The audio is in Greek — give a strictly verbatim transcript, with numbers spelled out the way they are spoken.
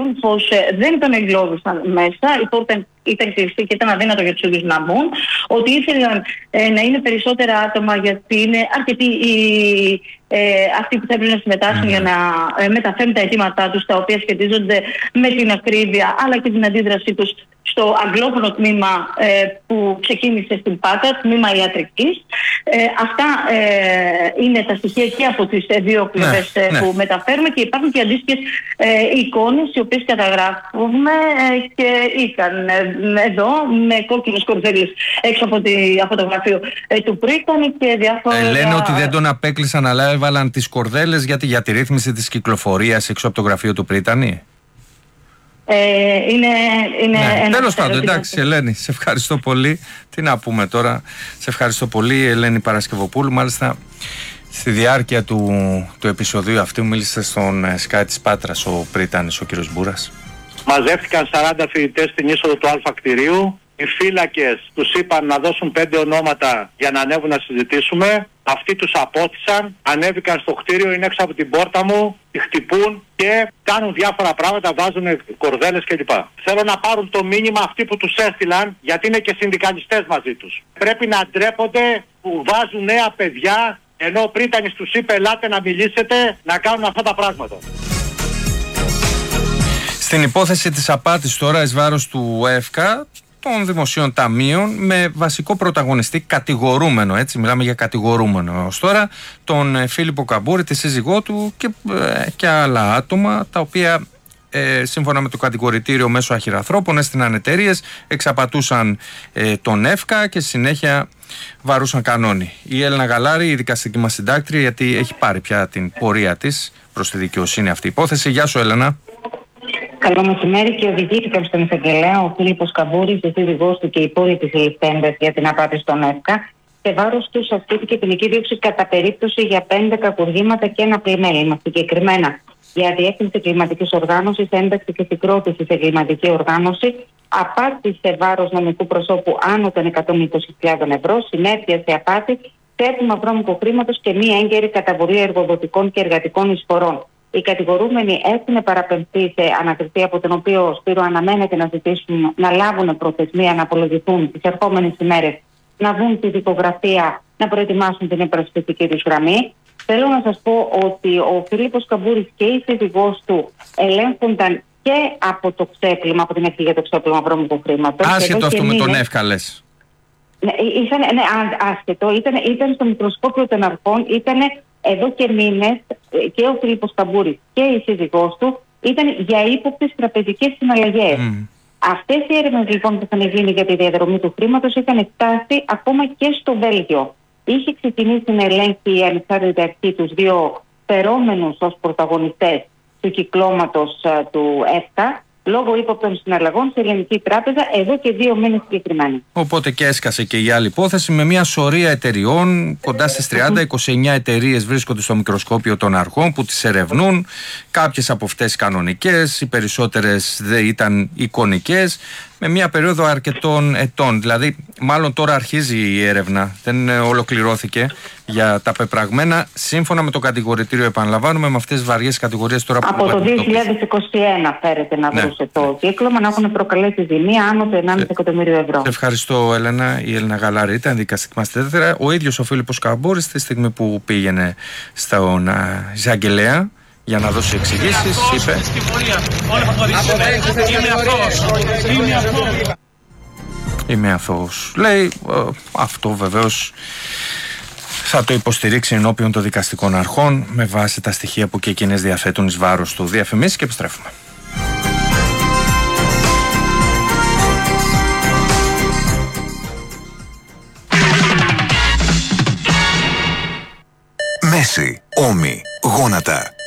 θεωρούν πως ε, δεν τον εγκλώβησαν μέσα, η πόρτα ήταν κλειστή και ήταν αδύνατο για τους ίδιους να μπουν, ότι ήθελαν ε, να είναι περισσότερα άτομα γιατί είναι αρκετοί οι, ε, αυτοί που θα έπρεπε να συμμετάσχουν mm. για να ε, μεταφέρουν τα αιτήματά τους, τα οποία σχετίζονται με την ακρίβεια αλλά και την αντίδρασή τους στο αγγλόφωνο τμήμα ε, που ξεκίνησε στην Πάτρα, τμήμα ιατρικής. Ε, αυτά ε, είναι τα στοιχεία και από τις ε, δύο πλευρές ναι, ε, ναι. που μεταφέρουμε, και υπάρχουν και αντίστοιχες ε, εικόνες οι οποίες καταγράφουμε ε, και ήταν ε, εδώ με κόκκινες κορδέλες έξω από, τη, από το γραφείο ε, του Πρίτανη και διάφορα... Ε, λένε ότι δεν τον απέκλεισαν, αλλά έβαλαν τις κορδέλες γιατί για τη ρύθμιση της κυκλοφορίας έξω από το γραφείο του Πρίτανη. Ε, είναι, είναι ναι, τέλος πάντων, εντάξει Ελένη, σε ευχαριστώ πολύ. Τι να πούμε τώρα, σε ευχαριστώ πολύ Ελένη Παρασκευοπούλου. Μάλιστα στη διάρκεια του, του επεισοδίου αυτού μίλησε στον Sky της Πάτρας ο Πρίτανης, ο κύριος Μπούρας. Μαζεύτηκαν σαράντα φοιτητές στην είσοδο του Α κτηρίου. Οι φύλακες τους είπαν να δώσουν πέντε ονόματα για να ανέβουν να συζητήσουμε. Αυτοί τους απόθυσαν, ανέβηκαν στο κτίριο, είναι έξω από την πόρτα μου, τη χτυπούν και κάνουν διάφορα πράγματα, βάζουν κορδέλες κλπ. Θέλω να πάρουν το μήνυμα αυτοί που τους έστειλαν, γιατί είναι και συνδικαλιστές μαζί τους. Πρέπει να ντρέπονται που βάζουν νέα παιδιά, ενώ ο Πρίτανης τους είπε ελάτε να μιλήσετε, να κάνουν αυτά τα πράγματα. Στην υπόθεση της απάτης τώρα εις βάρος του ΕΦΚΑ, των δημοσίων ταμείων, με βασικό πρωταγωνιστή κατηγορούμενο, έτσι μιλάμε για κατηγορούμενο ως τώρα, τον Φίλιππο Καμπούρη, τη σύζυγό του και, ε, και άλλα άτομα, τα οποία ε, σύμφωνα με το κατηγορητήριο μέσω αχυραθρόπων έστειναν εταιρείες, εξαπατούσαν ε, τον ΕΦΚΑ και συνέχεια βαρούσαν κανόνι. Η Έλληνα Γαλάρη, η δικαστική μας συντάκτρια, γιατί έχει πάρει πια την πορεία της προς τη δικαιοσύνη αυτή η υπόθεση. Γεια σου Έλενα. Καλό μεσημέρι, και οδηγήθηκαν στον εισαγγελέα ο Φίλιππος Καμπούρης, η σύζυγός του και οι υπόλοιποι συλληφθέντες για την απάτη στον ΕΦΚΑ. Σε βάρος τους ασκήθηκε ποινική δίωξη κατά περίπτωση για πέντε κακουργήματα και ένα πλημέλημα. Συγκεκριμένα για διεύθυνση κλιματικής οργάνωσης, ένταξη και συγκρότηση σε κλιματική οργάνωση, απάτη σε βάρος νομικού προσώπου άνω των εκατόν είκοσι χιλιάδες ευρώ, συνέπεια σε απάτη, ξέπλυμα βρώμικου χρήματος και μη έγκαιρη καταβολή εργοδοτικών και εργατικών εισφορών. Οι κατηγορούμενοι έχουν παραπεμφθεί σε ανακριτή, από τον οποίο Σπύρο αναμένεται να ζητήσουν να λάβουν προθεσμία να απολογηθούν τις ερχόμενες ημέρες, να βγουν τη δικογραφία, να προετοιμάσουν την υπερασπιστική τους γραμμή. Θέλω να σας πω ότι ο Φίλιππος Καμπούρης και η σύζυγός του ελέγχονταν και από το ξέπλυμα, από την αρχή για το ξέπλυμα βρώμικου χρήματος. Άσχετο αυτό με τον ΕΦΚΑ, λες. Ναι, ήσαν, ναι, άσχετο. Ήταν, ήταν στο μικροσκόπιο των αρχών, ήταν εδώ και μήνες και ο Φίλιππος Καμπούρης και η σύζυγός του ήταν για ύποπτες τραπεζικές συναλλαγές. Mm. Αυτές οι έρευνες λοιπόν που είχαν γίνει για τη διαδρομή του χρήματος είχαν φτάσει ακόμα και στο Βέλγιο. Είχε ξεκινήσει να ελέγχει η ανεξάρτητη αρχή τους δύο φερόμενους ως πρωταγωνιστές του κυκλώματος uh, του ΕΦΚΑ, λόγω ύποπτων συναλλαγών σε ελληνική τράπεζα εδώ και δύο μήνες συγκεκριμένα. Οπότε και έσκασε και η άλλη υπόθεση με μια σωρία εταιριών, κοντά στις τριάντα, είκοσι εννιά εταιρείες βρίσκονται στο μικροσκόπιο των αρχών που τις ερευνούν. Κάποιες από αυτές κανονικές, οι περισσότερες δεν ήταν εικονικές, με μια περίοδο αρκετών ετών. Δηλαδή, μάλλον τώρα αρχίζει η έρευνα, δεν ολοκληρώθηκε για τα πεπραγμένα. Σύμφωνα με το κατηγορητήριο, επαναλαμβάνουμε, με αυτές τις βαριές κατηγορίες τώρα που... Από το δύο χιλιάδες είκοσι ένα φέρεται να ναι. βρούσε το κύκλωμα, να έχουν προκαλέσει ζημία άνω του ενάμιση εκατομμύριο ευρώ. Σε ευχαριστώ, Έλενα. Η Έλληνα Γαλάρη ήταν δικαστική μας τέτοια. Ο ίδιος ο Φίλιππος Καμπούρης, τη στιγμή που πήγαινε στον εισαγγελέα για να δώσει εξηγήσεις, είπε... Είμαι αθώος. Λέει, αυτό βεβαίως θα το υποστηρίξει ενώπιον των δικαστικών αρχών με βάση τα στοιχεία που και εκείνες διαθέτουν εις βάρος του. Διαφημίσεις και επιστρέφουμε. Μέση, ώμοι, γόνατα.